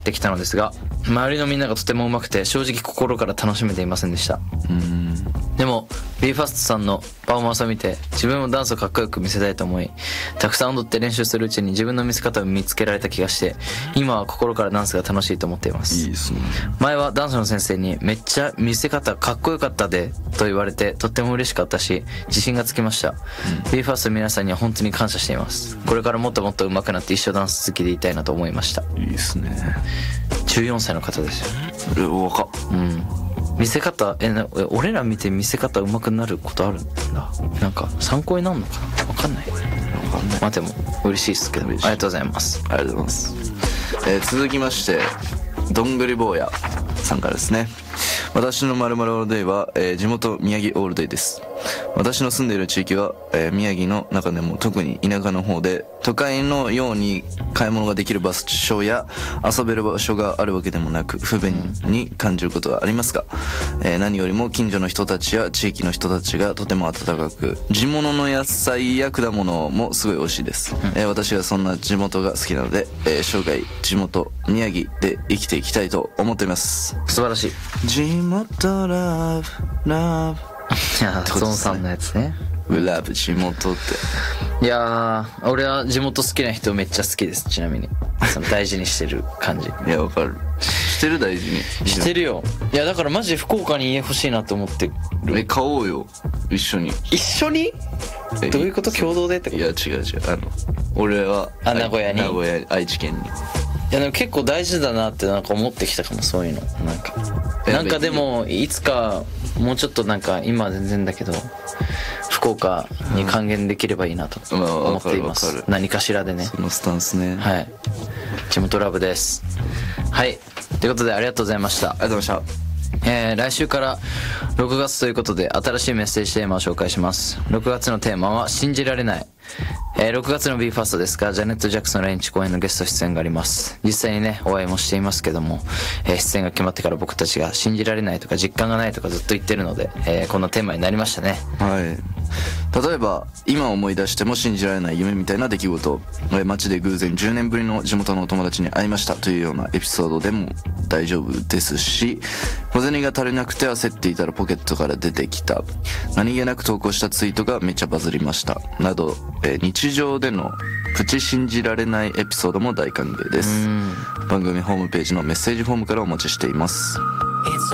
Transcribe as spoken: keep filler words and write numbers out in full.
ってきたのですが、周りのみんながとても上手くて正直心から楽しめていませんでした。 うーんでも ビーファースト さんのパフォーマンスを見て自分もダンスをかっこよく見せたいと思い、たくさん踊って練習するうちに自分の見せ方を見つけられた気がして、今は心からダンスが楽しいと思っています。 いいですね。 前はダンスの先生にめっちゃ見せ方かっこよかったでと言われてとっても嬉しかったし自信がつきました。うん、ビーファースト の皆さんには本当に感謝しています。これからもっともっと上手くなって一生ダンス好きでいたいなと思いました。 いいですね。 じゅうよんさいの方ですよ。 え、若っ。 うん。見せ方、え、な、俺ら見て見せ方上手くなることあるんだ。なんか参考になるのかな、わかんない。わかんない。まあでも嬉しいですけど、ありがとうございます。 ありがとうございます。えー、続きましてどんぐり坊やさんからですね。私の〇〇オールデイは、えー、地元宮城オールデイです。私の住んでいる地域は、えー、宮城の中でも特に田舎の方で、都会のように買い物ができる場所や遊べる場所があるわけでもなく不便に感じることはありますが、えー、何よりも近所の人たちや地域の人たちがとても温かく、地物の野菜や果物もすごい美味しいです。えー、私はそんな地元が好きなので、えー、生涯地元宮城で生きていきたいと思っています。 素晴らしい。 地元ラブラブいやー、ゾンさんのやつね。 ラブ地元って。 いやー、俺は地元好きな人めっちゃ好きです。ちなみにその大事にしてる感じ。 いや、わかる。してる、大事にしてるよ。いやだからマジで福岡に家欲しいなと思ってる。 え、買おうよ一緒に。 一緒に？どういうこと？共同でってこと？ いや違う違う、あの俺はあ、名古屋に。 名古屋、愛知県に。 いやでも結構大事だなってなんか思ってきたかも、そういうの。なんかなんかでもいつかもうちょっとなんか今は全然だけど福岡に還元できればいいなと思っています、うん、まあ、何かしらでね。 そのスタンスね。 はい、地元ラブです。はい、ということでありがとうございました。 ありがとうございました。 えー、来週からろくがつということで新しいメッセージテーマを紹介します。ろくがつのテーマは信じられない。えー、ろくがつの ビーファースト ですがジャネット・ジャクソン来日公演のゲスト出演があります。実際にねお会いもしていますけども、えー、出演が決まってから僕たちが信じられないとか実感がないとかずっと言ってるので、えー、こんなテーマになりましたね。 はい。例えば今思い出しても信じられない夢みたいな出来事、街で偶然じゅうねんぶりの地元のお友達に会いましたというようなエピソードでも大丈夫ですし、小銭が足りなくて焦っていたらポケットから出てきた、何気なく投稿したツイートがめっちゃバズりましたなど、えー、日常でのプチ信じられないエピソードも大歓迎です。番組ホームページのメッセージフォームからお待ちしています。